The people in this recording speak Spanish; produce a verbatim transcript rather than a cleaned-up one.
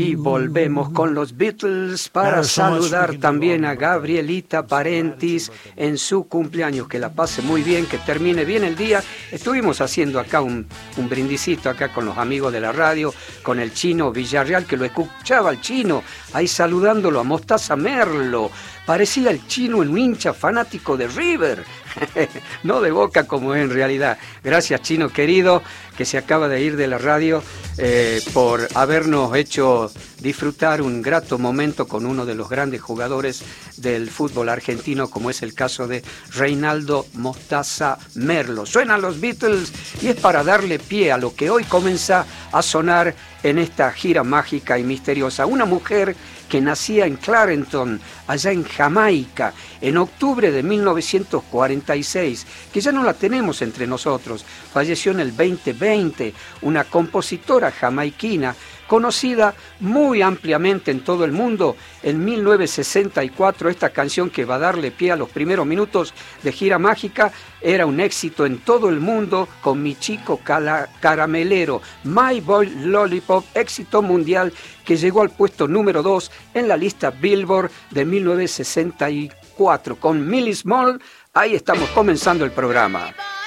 Y volvemos con los Beatles para saludar también a Gabrielita Parentis en su cumpleaños. Que la pase muy bien, que termine bien el día. Estuvimos haciendo acá un, un brindisito acá con los amigos de la radio, con el Chino Villarreal, que lo escuchaba el Chino, ahí saludándolo a Mostaza Merlo. Parecía el Chino un hincha fanático de River, no de Boca como es en realidad. Gracias, Chino querido, que se acaba de ir de la radio, eh, por habernos hecho disfrutar un grato momento con uno de los grandes jugadores del fútbol argentino, como es el caso de Reinaldo Mostaza Merlo. Suenan los Beatles y es para darle pie a lo que hoy comienza a sonar en esta gira mágica y misteriosa. Una mujer que nacía en Clarendon, allá en Jamaica, en octubre de mil novecientos cuarenta y seis, que ya no la tenemos entre nosotros, falleció en el veinte veinte, una compositora jamaiquina, conocida muy ampliamente en todo el mundo. En mil novecientos sesenta y cuatro, esta canción que va a darle pie a los primeros minutos de Gira Mágica era un éxito en todo el mundo con Mi Chico Cala- Caramelero, My Boy Lollipop, éxito mundial que llegó al puesto número dos en la lista Billboard de mil novecientos sesenta y cuatro. Con Millie Small, ahí estamos comenzando el programa.